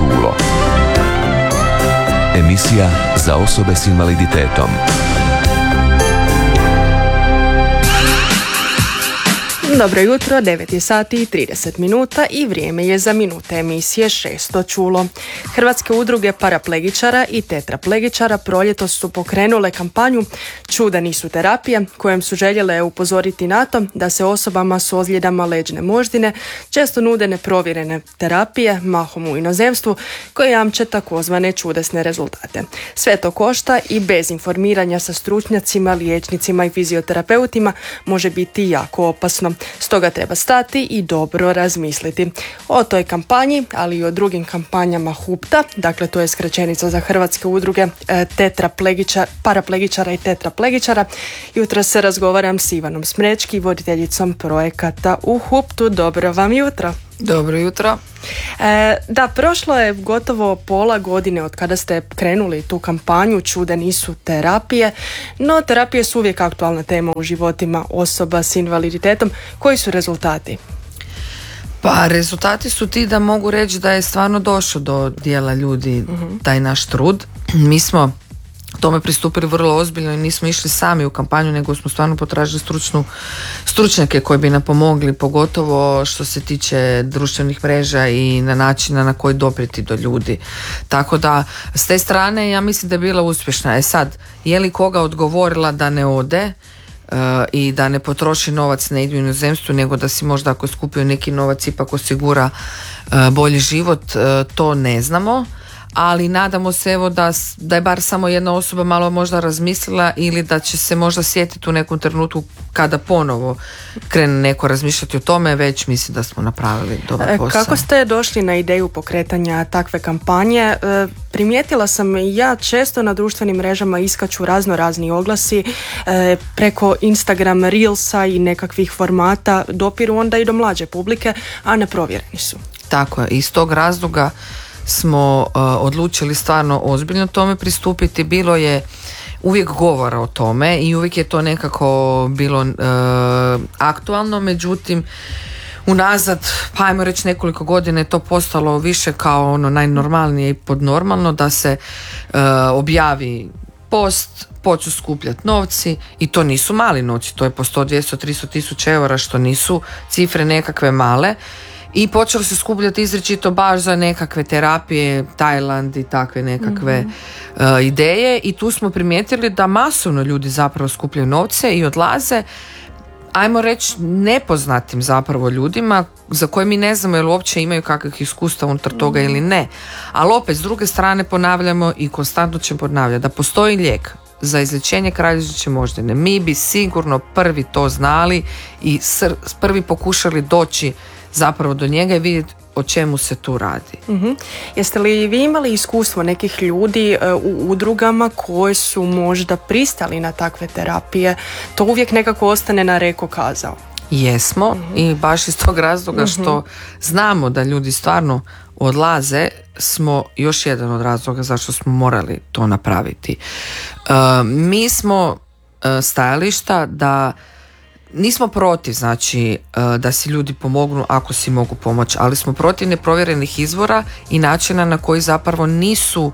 čulo. Emisija za osobe s invaliditetom. Dobro jutro, 9 sati i 30 minuta i vrijeme je za minute emisije 600 čulo. Hrvatske udruge paraplegičara i tetraplegičara proljetos su pokrenule kampanju Čuda nisu terapije, kojem su željele upozoriti na to da se osobama s ozljedama leđne moždine često nude neprovjerene terapije, mahom u inozemstvu, koje jamče takozvane čudesne rezultate. Sve to košta i bez informiranja sa stručnjacima, liječnicima i fizioterapeutima može biti jako opasno. Stoga treba stati i dobro razmisliti. O toj kampanji, ali i o drugim kampanjama HUPTA, dakle to je skraćenica za Hrvatske udruge paraplegičara i tetraplegičara. Jutro se razgovaram s Ivanom Smrečki, voditeljicom projekata u HUPTU. Dobro vam jutro. Dobro jutro. Da, prošlo je gotovo pola godine od kada ste krenuli tu kampanju Čuda nisu terapije, no terapije su uvijek aktualna tema u životima osoba s invaliditetom. Koji su rezultati? Pa rezultati su ti da mogu reći da je stvarno došlo do dijela ljudi taj naš trud. Mi smo tome pristupili vrlo ozbiljno i nismo išli sami u kampanju, nego smo stvarno potražili stručnjake koji bi nam pomogli, pogotovo što se tiče društvenih mreža i na načina na koji doprijeti do ljudi. Tako da s te strane ja mislim da je bila uspješna. Sad, je li koga odgovorila da ne ode i da ne potroši novac ne ide u inozemstvu, nego da si možda ako je skupio neki novac ipak osigura bolji život, to ne znamo. Ali nadamo se evo da je bar samo jedna osoba malo možda razmislila ili da će se možda sjetiti u nekom trenutku kada ponovo krene neko razmišljati o tome, već mislim da smo napravili dobar posao. Kako ste došli na ideju pokretanja takve kampanje? Primijetila sam i ja često na društvenim mrežama iskaču razni oglasi preko Instagram Reelsa i nekakvih formata, dopiru onda i do mlađe publike, a neprovjereni su. Tako je, iz tog razloga smo odlučili stvarno ozbiljno tome pristupiti. Bilo je uvijek govora o tome i uvijek je to nekako bilo aktualno, međutim unazad, pa ajmo reći nekoliko godina je to postalo više kao ono najnormalnije i podnormalno da se objavi post, počnu skupljati novci i to nisu mali novci, to je po 100, 200, 300 tisuća eura, što nisu cifre nekakve male. I počelo se skupljati izričito baš za nekakve terapije, Tajland i takve nekakve ideje, i tu smo primijetili da masovno ljudi zapravo skupljaju novce i odlaze, ajmo reći, nepoznatim zapravo ljudima za koje mi ne znamo jel uopće imaju kakvih iskustva unutar toga ili ne. Ali opet s druge strane ponavljamo i konstantno ćemo ponavljati da postoji lijek za izlječenje kralježnične moždine. Mi bi sigurno prvi to znali i prvi pokušali doći zapravo do njega i vidjeti o čemu se tu radi. Jeste li vi imali iskustvo nekih ljudi u udrugama koji su možda pristali na takve terapije? To uvijek nekako ostane na reko kazao. Jesmo i baš iz tog razloga što znamo da ljudi stvarno odlaze, smo još jedan od razloga zašto smo morali to napraviti. Mi smo stajališta da nismo protiv, znači, da si ljudi pomognu ako si mogu pomoći, ali smo protiv neprovjerenih izvora i načina na koji zapravo nisu,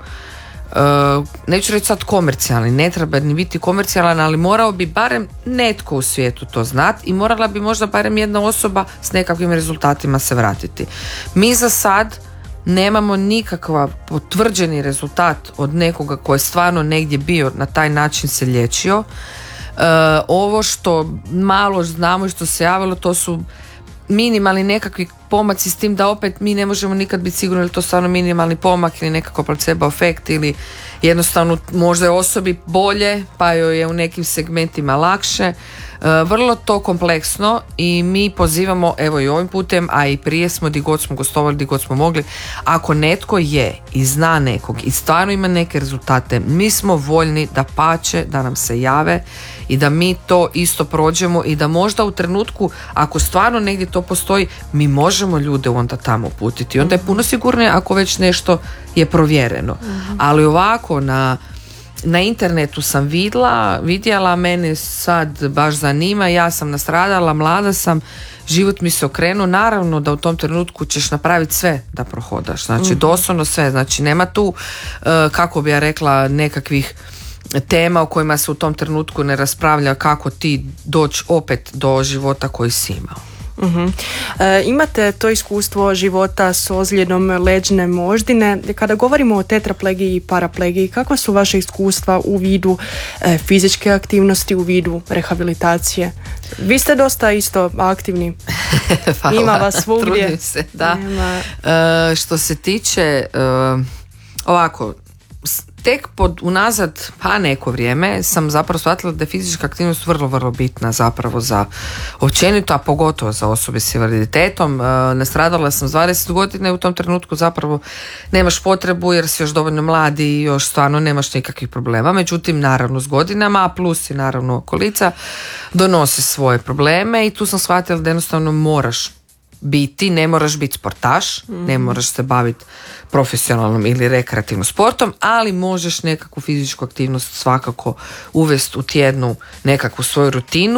neću reći sad komercijalni, ne treba ni biti komercijalan, ali morao bi barem netko u svijetu to znati i morala bi možda barem jedna osoba s nekakvim rezultatima se vratiti. Mi za sad nemamo nikakav potvrđeni rezultat od nekoga ko je stvarno negdje bio na taj način se liječio. Ovo što malo znamo i što se javilo, to su minimalni nekakvi pomaci, s tim da opet mi ne možemo nikad biti sigurni je li to stvarno minimalni pomak ili nekako placebo efekt ili jednostavno možda je osobi bolje pa joj je u nekim segmentima lakše. Vrlo to kompleksno i mi pozivamo, evo i ovim putem, a i prije smo di god smo gostovali, di god smo mogli, ako netko je i zna nekog i stvarno ima neke rezultate, mi smo voljni da pače, da nam se jave i da mi to isto prođemo i da možda u trenutku, ako stvarno negdje to postoji, mi možemo ljude onda tamo uputiti. Onda je puno sigurnije ako već nešto je provjereno. Ali ovako na Na internetu sam vidjela, mene sad baš zanima, ja sam nastradala, mlada sam, život mi se okrenuo, naravno da u tom trenutku ćeš napraviti sve da prohodaš, znači doslovno sve, znači nema tu, kako bi ja rekla, nekakvih tema o kojima se u tom trenutku ne raspravlja kako ti doći opet do života koji si imao. Imate to iskustvo života s ozljedom leđne moždine. Kada govorimo o tetraplegiji i paraplegiji, kakva su vaše iskustva u vidu fizičke aktivnosti, u vidu rehabilitacije? Vi ste dosta isto aktivni. Hvala. Ima vas svugdje. Trudim se, da. Što se tiče ovako, tek unazad neko vrijeme sam zapravo shvatila da je fizička aktivnost vrlo, vrlo bitna zapravo za općenito, a pogotovo za osobe s invaliditetom. Nastradala sam s 20 godina i u tom trenutku zapravo nemaš potrebu jer si još dovoljno mladi i još stvarno nemaš nikakvih problema. Međutim, naravno s godinama, a plus i naravno okolica, donose svoje probleme i tu sam shvatila da jednostavno moraš biti, ne moraš biti sportaš, ne moraš se baviti profesionalnom ili rekreativnom sportom, ali možeš nekakvu fizičku aktivnost svakako uvesti u tjednu nekakvu svoju rutinu.